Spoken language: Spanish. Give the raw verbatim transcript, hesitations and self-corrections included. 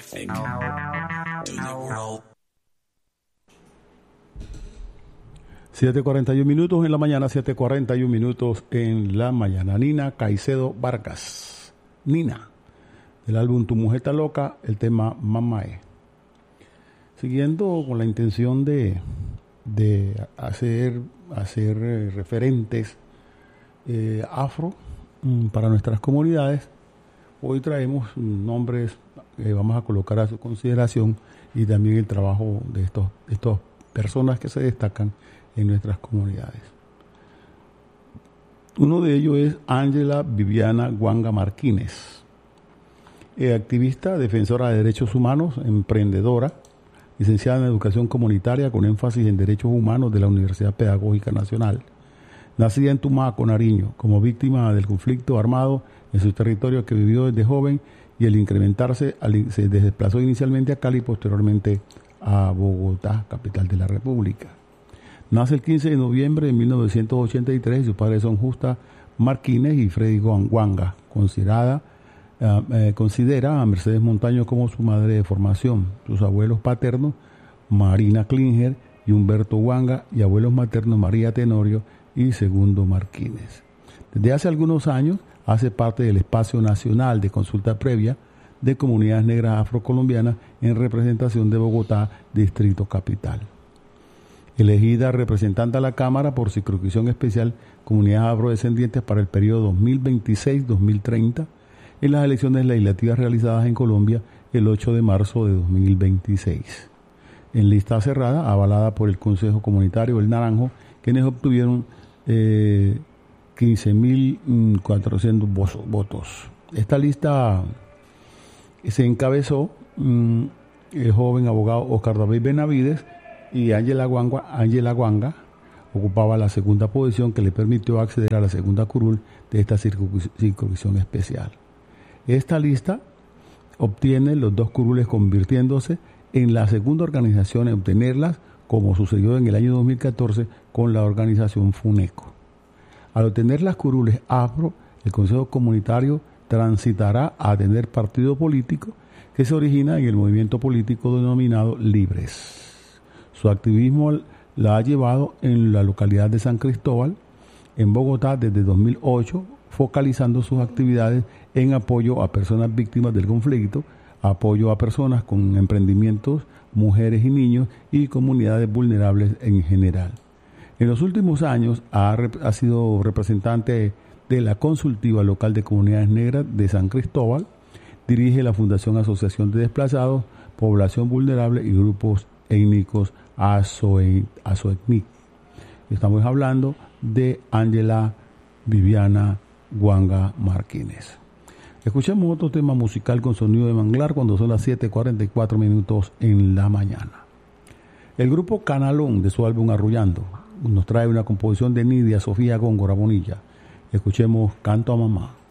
scientific to the world. siete cuarenta y uno minutos en la mañana, siete cuarenta y uno minutos en la mañana. Nina Caicedo Vargas. Nina, del álbum Tu Mujer Está Loca, el tema Mamae. Siguiendo con la intención de, de hacer, hacer eh, referentes eh, afro mm, para nuestras comunidades, hoy traemos nombres que vamos a colocar a su consideración y también el trabajo de estos, estas personas que se destacan en nuestras comunidades. Uno de ellos es Ángela Viviana Guanga Martínez, eh, activista, defensora de derechos humanos, emprendedora, licenciada en Educación Comunitaria con énfasis en Derechos Humanos de la Universidad Pedagógica Nacional. Nacida en Tumaco, Nariño, como víctima del conflicto armado en su territorio que vivió desde joven y al incrementarse se desplazó inicialmente a Cali y posteriormente a Bogotá, capital de la República. Nace el quince de noviembre de mil novecientos ochenta y tres y sus padres son Justa Martínez y Freddy Guanga. Considerada, eh, eh, considera a Mercedes Montaño como su madre de formación. Sus abuelos paternos, Marina Klinger y Humberto Guanga, y abuelos maternos María Tenorio y Segundo Martínez. Desde hace algunos años hace parte del Espacio Nacional de Consulta Previa de Comunidades Negras Afrocolombianas en representación de Bogotá, Distrito Capital. Elegida representante a la Cámara por Circunscripción Especial Comunidades Afrodescendientes para el periodo dos mil veintiséis a dos mil treinta en las elecciones legislativas realizadas en Colombia el ocho de marzo de dos mil veintiséis. En lista cerrada, avalada por el Consejo Comunitario El Naranjo, quienes obtuvieron eh, quince mil cuatrocientos votos. Esta lista se encabezó um, el joven abogado Oscar David Benavides, y Ángela Guanga, Ángela Guanga ocupaba la segunda posición que le permitió acceder a la segunda curul de esta circunscripción especial. Esta lista obtiene los dos curules convirtiéndose en la segunda organización en obtenerlas, como sucedió en el año dos mil catorce con la organización FUNECO. Al obtener las curules afro, el Consejo Comunitario transitará a tener partido político que se origina en el movimiento político denominado Libres. Su activismo la ha llevado en la localidad de San Cristóbal, en Bogotá, desde dos mil ocho, focalizando sus actividades en apoyo a personas víctimas del conflicto, apoyo a personas con emprendimientos, mujeres y niños y comunidades vulnerables en general. En los últimos años ha, ha sido representante de la Consultiva Local de Comunidades Negras de San Cristóbal, dirige la Fundación Asociación de Desplazados, Población Vulnerable y Grupos Étnicos Azoetnic. Estamos hablando de Ángela Viviana Guanga Martínez. Escuchemos otro tema musical con sonido de manglar cuando son las siete cuarenta y cuatro minutos en la mañana. El grupo Canalón, de su álbum Arrullando, nos trae una composición de Nidia Sofía Góngora Bonilla. Escuchemos Canto a Mamá.